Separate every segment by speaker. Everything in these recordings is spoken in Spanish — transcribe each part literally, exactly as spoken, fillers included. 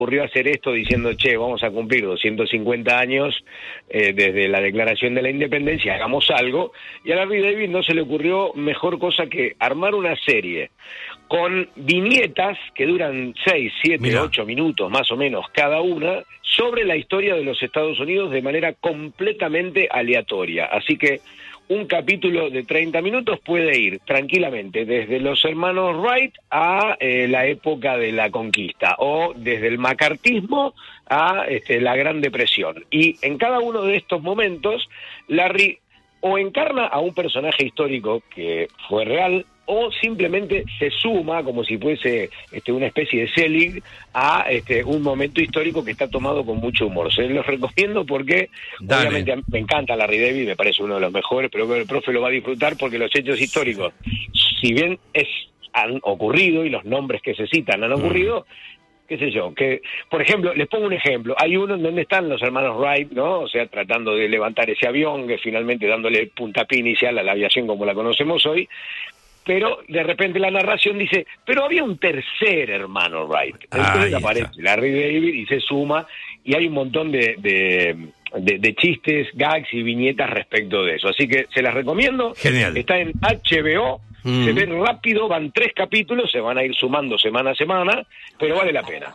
Speaker 1: ocurrió hacer esto diciendo, che, vamos a cumplir doscientos cincuenta años eh, desde la declaración de la independencia, hagamos algo, y a Larry David no se le ocurrió mejor cosa que armar una serie con viñetas que duran seis, siete, ocho minutos más o menos cada una, sobre la historia de los Estados Unidos de manera completamente aleatoria. Así que un capítulo de treinta minutos puede ir tranquilamente desde los hermanos Wright a eh, la época de la conquista, o desde el macartismo a este, la Gran Depresión. Y en cada uno de estos momentos, Larry o encarna a un personaje histórico que fue real, o simplemente se suma, como si fuese este, una especie de Selig, a este, un momento histórico que está tomado con mucho humor. Se los recomiendo porque, Dale. obviamente, a mí me encanta Larry David, me parece uno de los mejores, pero el profe lo va a disfrutar porque los hechos históricos, si bien es, han ocurrido y los nombres que se citan han ocurrido, mm. qué sé yo, que, por ejemplo, les pongo un ejemplo, hay uno en donde están los hermanos Wright, ¿no? O sea, tratando de levantar ese avión, que finalmente dándole puntapié inicial a la aviación como la conocemos hoy, pero de repente la narración dice, pero había un tercer hermano Wright. Entonces aparece Larry David y se suma, y hay un montón de, de, de, de chistes, gags y viñetas respecto de eso. Así que se las recomiendo.
Speaker 2: Genial.
Speaker 1: Está en H B O, mm. se ve rápido, van tres capítulos, se van a ir sumando semana a semana, pero vale la pena.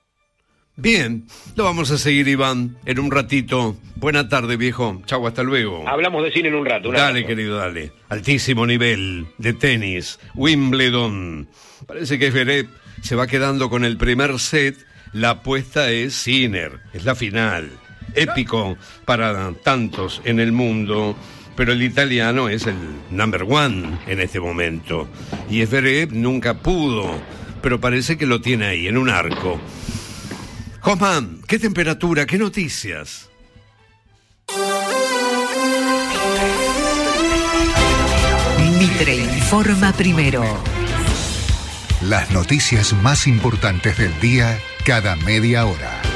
Speaker 2: Bien, lo vamos a seguir, Iván, en un ratito. Buena tarde, viejo. Chau, hasta luego.
Speaker 1: Hablamos de cine en un rato.
Speaker 2: Dale,
Speaker 1: rato.
Speaker 2: querido, dale. Altísimo nivel de tenis, Wimbledon. Parece que Zverev se va quedando con el primer set. La apuesta es Sinner, es la final. Épico para tantos en el mundo, pero el italiano es el number one en este momento. Y Zverev nunca pudo, pero parece que lo tiene ahí, en un arco. Josman, ¿qué temperatura? ¿Qué noticias?
Speaker 3: Mitre informa primero.
Speaker 4: Las noticias más importantes del día cada media hora.